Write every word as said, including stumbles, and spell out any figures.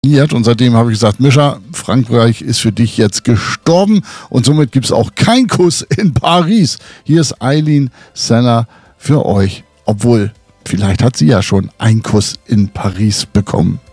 Und seitdem habe ich gesagt, Mischa, Frankreich ist für dich jetzt gestorben und somit gibt es auch keinen Kuss in Paris. Hier ist Eileen Senna für euch, obwohl vielleicht hat sie ja schon einen Kuss in Paris bekommen.